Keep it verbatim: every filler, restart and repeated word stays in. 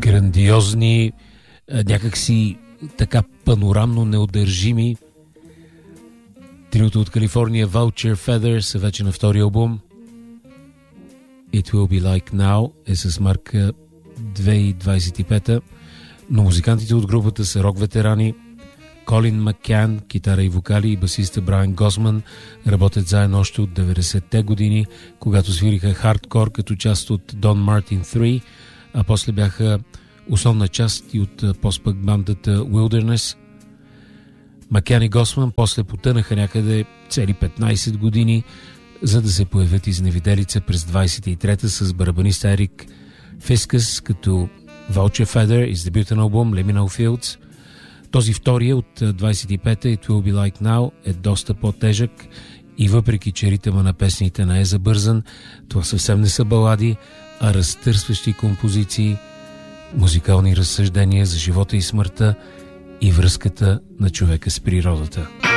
грандиозни, някакси така панорамно неудържими. Триото от Калифорния Vulture Feather са вече на втори албум. It Will Be Like Now е с марка две хиляди двадесет и пета, но музикантите от групата са рок ветерани. Колин Маккан, китара и вокали, и басиста Брайан Госман работят заедно още от деветдесетте години, когато свириха хардкор като част от Don Martin три, а после бяха основна част и от постпък бандата Wilderness. Маккан и Госман после потънаха някъде цели петнадесет години, за да се появят изневиделица през двадесет и трета с барабаниста Ерик Фискас като Vulture Feather из дебютен албум Liminal Fields. Този втория от двадесет и пета, It Will Be Like Now, е доста по-тежък и въпреки че ритъма на песните не е забързан, това съвсем не са балади, а разтърсващи композиции, музикални разсъждения за живота и смъртта и връзката на човека с природата.